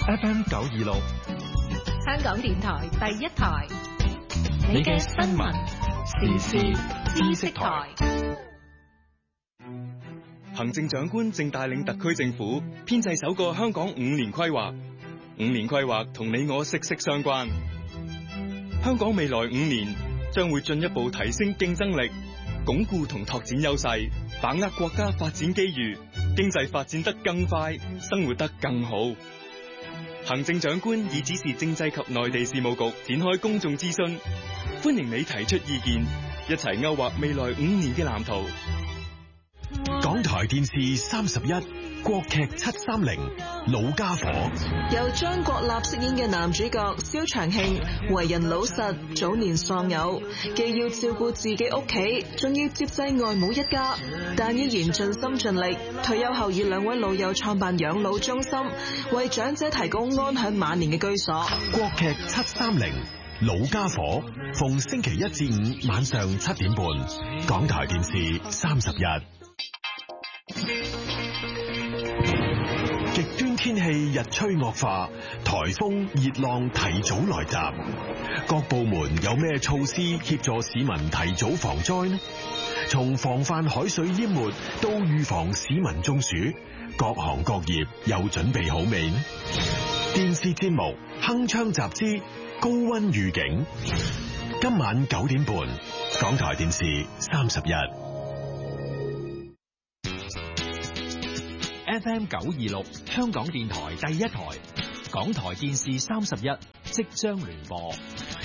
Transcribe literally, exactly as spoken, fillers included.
F M 九二六， 香港電台第一台，你嘅新聞時事知識台。 行政長官正帶領特區政府編製首個香港五年規劃，五年規劃同你我息息相關。香港未來五年將會進一步提升競爭力，鞏固同拓展優勢，把握國家發展機遇，經濟發展得更快，生活得更好。行政長官已指示政制及內地事務局展開公眾諮詢，歡迎你提出意見，一齊勾畫未來五年嘅藍圖。 港台電視三十一國劇七三零老家伙， 由張國立飾演嘅男主角蕭長慶，為人老實，早年喪偶，既要照顧自己屋企，仲要接濟外母一家，但依然盡心盡力。退休後以兩位老友創辦養老中心，為長者提供安享晚年嘅居所。 國劇七三零老家伙，逢星期一至五晚上七點半，港台電視三十一。極端天氣日趨惡化，颱風、熱浪提早來襲。各部門有咩措施協助市民提早防災呢？從防範海水淹沒到預防市民中暑，各行各業又準備好未呢？電視節目《鏗鏘集之高溫預警》，今晚九點半，港台電視三十一。 F M 九二六，香港電台第一台，港台電視三十一即將聯播。